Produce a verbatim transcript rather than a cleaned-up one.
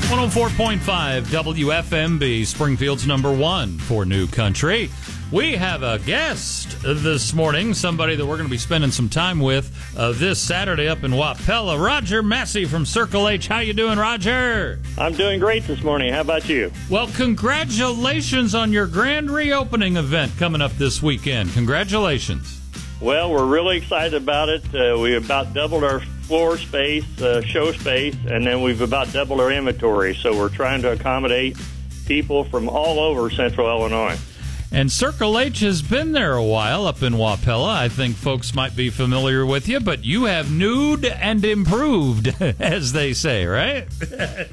one oh four point five W F M B, Springfield's number one for New Country. We have a guest this morning, somebody that we're going to be spending some time with uh, this Saturday up in Wapella. Roger Massey from Circle H. How you doing, Roger? I'm doing great this morning. How about you? Well, congratulations on your grand reopening event coming up this weekend. Congratulations. Well, we're really excited about it. Uh, we about doubled our floor space, uh, show space, and then we've about doubled our inventory. So we're trying to accommodate people from all over Central Illinois. And Circle H has been there a while up in Wapella. I think folks might be familiar with you, but you have newed and improved, as they say, right?